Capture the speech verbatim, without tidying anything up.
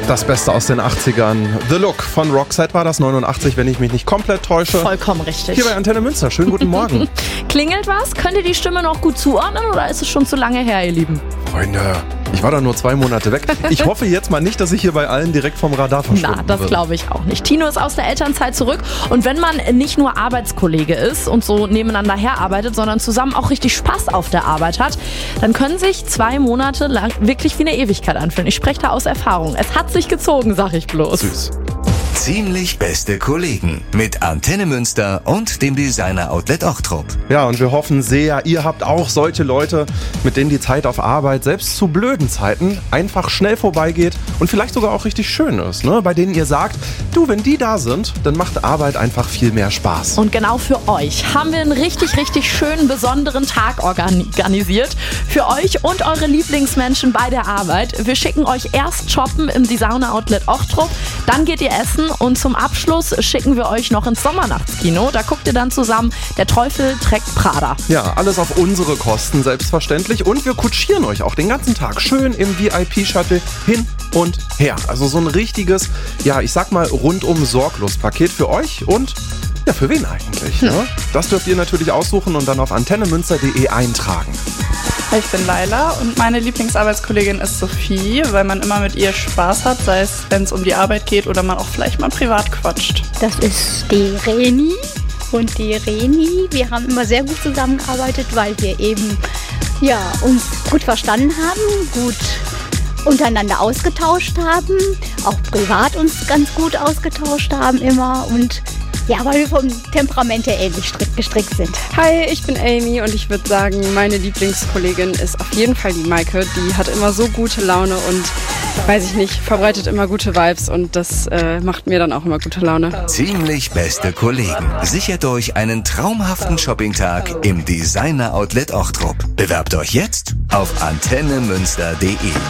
Das Beste aus den achtzigern. The Look von Roxette war das, neunundachtzig, wenn ich mich nicht komplett täusche. Vollkommen richtig. Hier bei Antenne Münster. Schönen guten Morgen. Klingelt was? Könnt ihr die Stimme noch gut zuordnen oder ist es schon zu lange her, ihr Lieben? Freunde, ich war da nur zwei Monate weg. Ich hoffe jetzt mal nicht, dass ich hier bei allen direkt vom Radar verschwunden Na, das glaube ich auch nicht. Tino ist aus der Elternzeit zurück und wenn man nicht nur Arbeitskollege ist und so nebeneinander herarbeitet, sondern zusammen auch richtig Spaß auf der Arbeit hat, dann können sich zwei Monate lang wirklich wie eine Ewigkeit anfühlen. Ich spreche da aus Erfahrung. Es hat sich gezogen, sag ich bloß. Süß. Ziemlich beste Kollegen mit Antenne Münster und dem Designer Outlet Ochtrup. Ja, und wir hoffen sehr, ihr habt auch solche Leute, mit denen die Zeit auf Arbeit, selbst zu blöden Zeiten, einfach schnell vorbeigeht und vielleicht sogar auch richtig schön ist, ne? Bei denen ihr sagt, du, wenn die da sind, dann macht Arbeit einfach viel mehr Spaß. Und genau für euch haben wir einen richtig, richtig schönen, besonderen Tag organisiert. Für euch und eure Lieblingsmenschen bei der Arbeit. Wir schicken euch erst shoppen im Designer Outlet Ochtrup, dann geht ihr essen und zum Abschluss schicken wir euch noch ins Sommernachtskino. Da guckt ihr dann zusammen Der Teufel trägt Prada. Ja, alles auf unsere Kosten, selbstverständlich. Und wir kutschieren euch auch den ganzen Tag schön im V I P-Shuttle hin und her. Also so ein richtiges, ja, ich sag mal, rundum sorglos Paket für euch und ja, für wen eigentlich? Hm. Ne? Das dürft ihr natürlich aussuchen und dann auf antennemünster punkt de eintragen. Ich bin Laila und meine Lieblingsarbeitskollegin ist Sophie, weil man immer mit ihr Spaß hat, sei es, wenn es um die Arbeit geht oder man auch vielleicht mal privat quatscht. Das ist die Reni und die Reni. Wir haben immer sehr gut zusammengearbeitet, weil wir eben ja, uns gut verstanden haben, gut untereinander ausgetauscht haben, auch privat uns ganz gut ausgetauscht haben immer und ja, weil wir vom Temperament her ähnlich gestrickt sind. Hi, ich bin Amy und ich würde sagen, meine Lieblingskollegin ist auf jeden Fall die Maike. Die hat immer so gute Laune und, weiß ich nicht, verbreitet immer gute Vibes und das äh, macht mir dann auch immer gute Laune. Ziemlich beste Kollegen. Sichert euch einen traumhaften Shoppingtag im Designer Outlet Ochtrup. Bewerbt euch jetzt auf antennemünster punkt de.